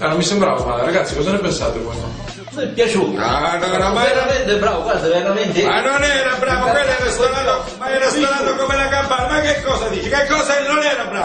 Non mi sembrava male, ragazzi, cosa ne pensate voi? Mi è piaciuto. No, Ma veramente bravo, guarda, veramente. ma non era bravo, quello era stonato, ma era stonato come la campana, ma che cosa dici? Che cosa non era bravo?